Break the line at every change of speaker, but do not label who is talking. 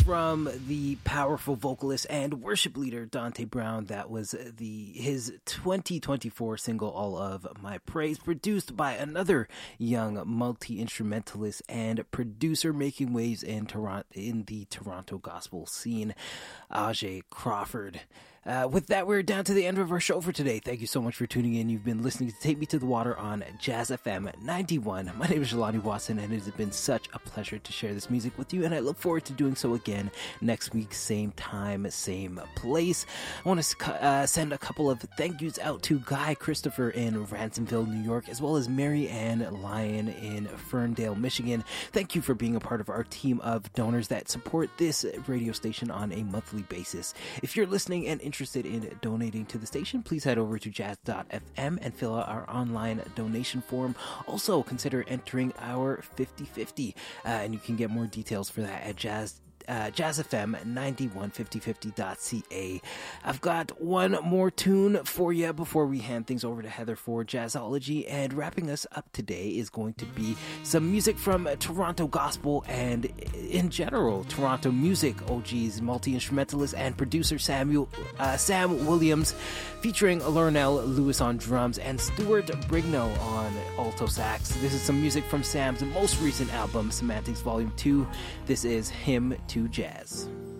from the powerful vocalist and worship leader Dante Brown. That was his 2024 single, All of My Praise, produced by another young multi-instrumentalist and producer making waves in the Toronto gospel scene, Ajay Crawford. With that, we're down to the end of our show for today. Thank you so much for tuning in. You've been listening to Take Me to the Water on Jazz FM 91. My name is Jelani Watson, and it has been such a pleasure to share this music with you, and I look forward to doing so again next week, same time, same place. I want to send a couple of thank yous out to Guy Christopher in Ransomville, New York, as well as Mary Ann Lyon in Ferndale, Michigan. Thank you for being a part of our team of donors that support this radio station on a monthly basis. If you're listening and interested in donating to the station, please head over to jazz.fm and fill out our online donation form. Also, consider entering our 50-50, and you can get more details for that at jazzfm915050.ca. I've got one more tune for you before we hand things over to Heather for Jazzology, and wrapping us up today is going to be some music from Toronto gospel and in general Toronto music OGs, multi-instrumentalist and producer Sam Williams, featuring Lornell Lewis on drums and Stuart Brigno on alto sax. This is some music from Sam's most recent album, Semantics Volume 2. This is Hymn to Jazz.